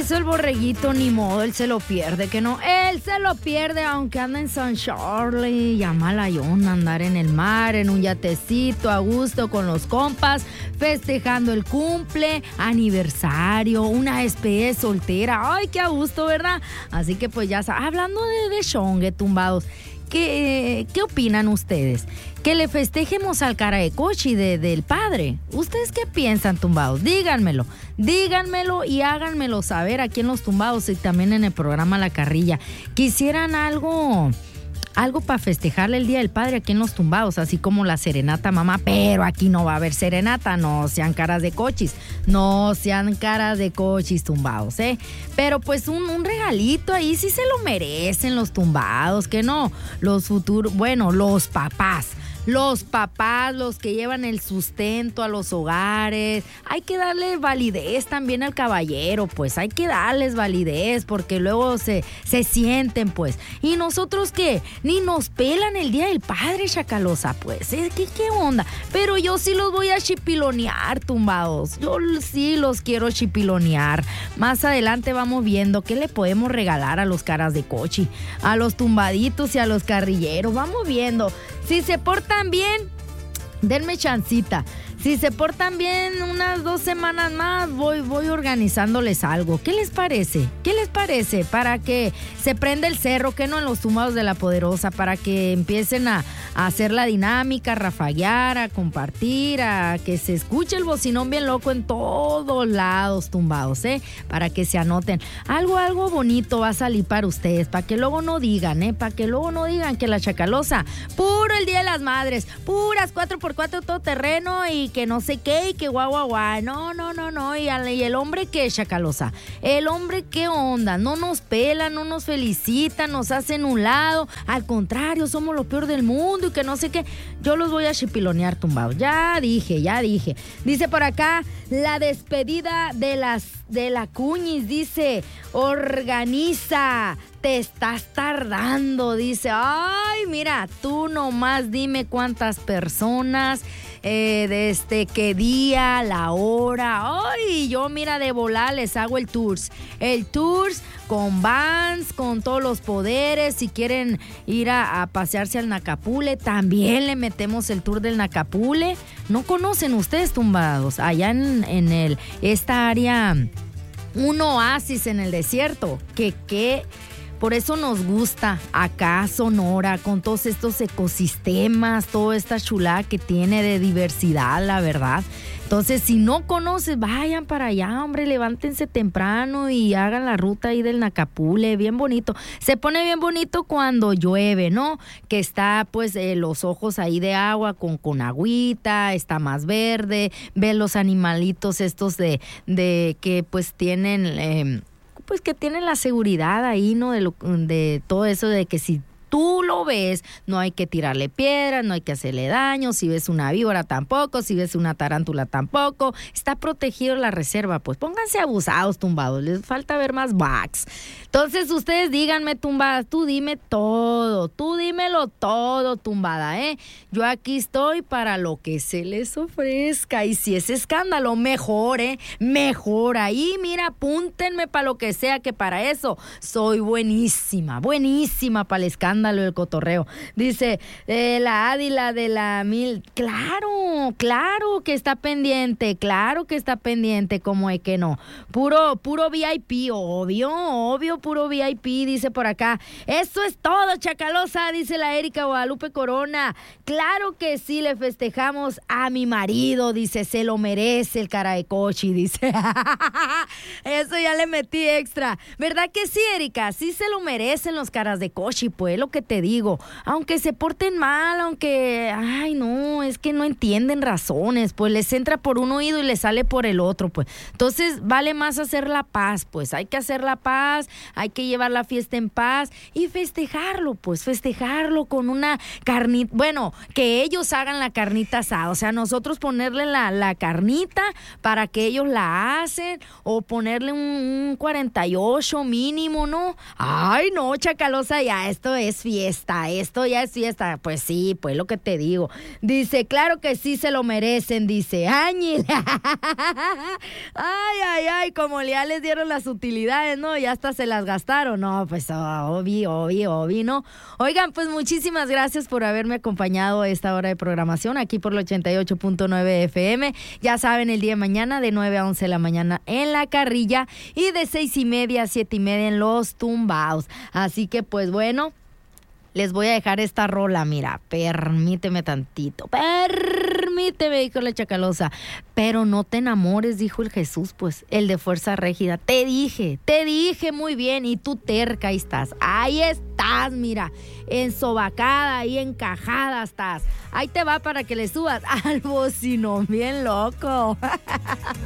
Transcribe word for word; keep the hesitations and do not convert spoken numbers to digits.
eso el borreguito, ni modo, él se lo pierde, que no, él se lo pierde, aunque anda en San Charlie, ya malayón andar en el mar, en un yatecito, a gusto con los compas, festejando el cumple, aniversario, una despedida soltera, ay, qué a gusto, ¿verdad? Así que pues ya, hablando de, de shongue, tumbados, ¿Qué, ¿Qué opinan ustedes? Que le festejemos al Caraecochi de, del padre. ¿Ustedes qué piensan, tumbados? Díganmelo, díganmelo y háganmelo saber aquí en Los Tumbados y también en el programa La Carrilla. ¿Quisieran algo... algo para festejarle el Día del Padre aquí en Los Tumbados, así como la serenata, mamá? Pero aquí no va a haber serenata, no sean caras de cochis, no sean caras de cochis, tumbados, ¿eh? Pero pues un, un regalito ahí sí se lo merecen los tumbados, que no, los futuros, bueno, los papás. Los papás, los que llevan el sustento a los hogares, hay que darle validez también al caballero, pues hay que darles validez porque luego se, se sienten, pues. ¿Y nosotros qué? Ni nos pelan el Día del Padre, chacalosa, pues. ¿Eh? ¿Qué, qué onda? Pero yo sí los voy a chipilonear, tumbados. Yo sí los quiero chipilonear. Más adelante vamos viendo qué le podemos regalar a los caras de cochi, a los tumbaditos y a los carrilleros. Vamos viendo. Si se portan bien, denme chancita. Si se portan bien unas dos semanas más, voy, voy organizándoles algo. ¿Qué les parece? ¿Qué les parece? Para que se prenda el cerro, que no en Los Tumbados de la Poderosa, para que empiecen a, a hacer la dinámica, a rafaguear, a compartir, a que se escuche el bocinón bien loco en todos lados, tumbados, ¿eh? Para que se anoten. Algo, algo bonito va a salir para ustedes, para que luego no digan, ¿eh? Para que luego no digan que la chacalosa, puro el Día de las Madres, puras cuatro por cuatro todoterreno y que no sé qué, y que guau, guau, guau. No, no, no, no. Y, al, y el hombre, ¿qué, chacalosa? El hombre, ¿qué onda? No nos pelan, no nos felicitan, nos hacen un lado. Al contrario, somos lo peor del mundo y que no sé qué. Yo los voy a chipilonear, tumbados. Ya dije, ya dije. Dice por acá, la despedida de las de la Cuñis, dice, organiza, te estás tardando, dice. Ay, mira, tú nomás dime cuántas personas, eh, desde qué día, la hora. Ay, yo mira de volar les hago el tours, el tours con vans, con todos los poderes. Si quieren ir a, a pasearse al Nacapule, también le metemos el tour del Nacapule. ¿No conocen ustedes, tumbados? Allá en, en el, esta área, un oasis en el desierto, que qué... Por eso nos gusta acá Sonora, con todos estos ecosistemas, toda esta chulada que tiene de diversidad, la verdad. Entonces, si no conoces, vayan para allá, hombre, levántense temprano y hagan la ruta ahí del Nacapule, bien bonito. Se pone bien bonito cuando llueve, ¿no? Que está, pues, eh, los ojos ahí de agua con, con agüita, está más verde, ven los animalitos estos de, de que, pues, tienen... Eh, pues que tienen la seguridad ahí, ¿no? De, lo, de todo eso, de que si tú lo ves, no hay que tirarle piedras, no hay que hacerle daño, si ves una víbora tampoco, si ves una tarántula tampoco, está protegido la reserva, pues pónganse abusados, tumbados, les falta ver más bugs. Entonces ustedes díganme, tumbadas, tú dime todo, tú dímelo todo, tumbada, ¿eh? Yo aquí estoy para lo que se les ofrezca, y si es escándalo, mejor, ¿eh? Mejor, ahí, mira, apúntenme para lo que sea, que para eso soy buenísima, buenísima para el escándalo. El cotorreo. Dice, eh, la Ádila de la Mil. Claro, claro que está pendiente, claro que está pendiente, como es que no. Puro, puro V I P, obvio, obvio, puro V I P, dice por acá. Eso es todo, chacalosa, dice la Erika Guadalupe Corona. Claro que sí, le festejamos a mi marido, dice, se lo merece el cara de cochi, dice. Eso ya le metí extra. ¿Verdad que sí, Erika? Sí se lo merecen los caras de cochi, pues, lo que te digo, aunque se porten mal, aunque, ay no, es que no entienden razones, pues les entra por un oído y les sale por el otro, pues, entonces vale más hacer la paz, pues, hay que hacer la paz, hay que llevar la fiesta en paz y festejarlo, pues, festejarlo con una carnita, bueno, que ellos hagan la carnita asada, o sea, nosotros ponerle la, la carnita para que ellos la hacen, o ponerle un, un cuarenta y ocho mínimo, ¿no? Ay no, chacalosa, ya esto es es fiesta, esto ya es fiesta. Pues sí, pues lo que te digo. Dice, claro que sí se lo merecen, dice. Áñil. Ay, ay, ay, como ya les dieron las utilidades, ¿no? Ya hasta se las gastaron. No, pues obvio, obvio, obvio, ¿no? Oigan, pues muchísimas gracias por haberme acompañado a esta hora de programación aquí por el ochenta y ocho punto nueve F M. Ya saben, el día de mañana de nueve a once de la mañana en La Carrilla y de seis y media a siete y media en Los Tumbaos. Así que pues bueno, les voy a dejar esta rola, mira, permíteme tantito, permíteme, dijo la Chacalosa, pero no te enamores, dijo el Jesús, pues, el de Fuerza Régida, te dije, te dije muy bien, y tú terca, ahí estás, ahí estás, mira, ensobacada, ahí encajada estás, ahí te va para que le subas al bocinón, bien loco.